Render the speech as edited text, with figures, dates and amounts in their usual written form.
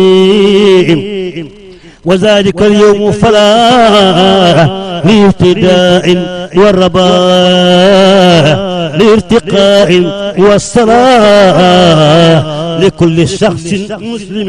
وذلك اليوم فلا لابتداء والرباء لارتقاء والصلاة لكل شخص مسلم